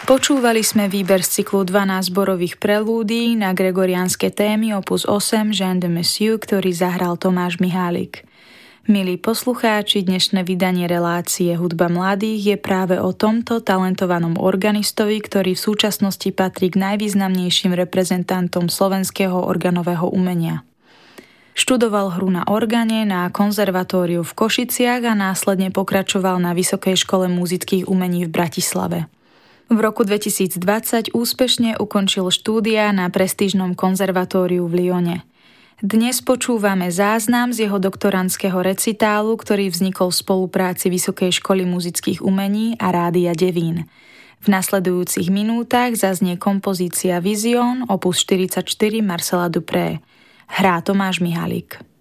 Počúvali sme výber z cyklu 12 zborových prelúdií na gregoriánske témy opus 8 Jean de Massieu, ktorý zahral Tomáš Mihálik. Milí poslucháči, dnešné vydanie relácie Hudba mladých je práve o tomto talentovanom organistovi, ktorý v súčasnosti patrí k najvýznamnejším reprezentantom slovenského organového umenia. Študoval hru na organe na konzervatóriu v Košiciach a následne pokračoval na Vysokej škole múzických umení v Bratislave. V roku 2020 úspešne ukončil štúdia na prestížnom konzervatóriu v Lyone. Dnes počúvame záznam z jeho doktorandského recitálu, ktorý vznikol v spolupráci Vysokej školy múzických umení a Rádia Devín. V nasledujúcich minútach zaznie kompozícia Vision opus 44 Marcela Dupré. Hrá Tomáš Mihálik.